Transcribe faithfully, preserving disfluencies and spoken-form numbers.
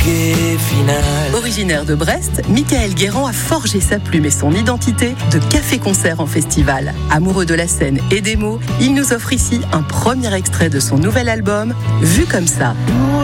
bouquet final. Originaire de Brest, Michael Guérand a forgé sa plume et son identité de café-concert en festival. Amoureux de la scène et des mots, il nous offre ici un premier extrait de son nouvel album, Vu comme ça. Pour